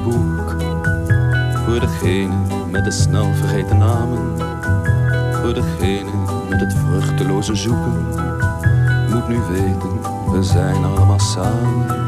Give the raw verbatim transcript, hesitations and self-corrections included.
boek. Voor degene met de snel vergeten namen. Voor degene met het vruchteloze zoeken. Moet nu weten, we zijn allemaal samen.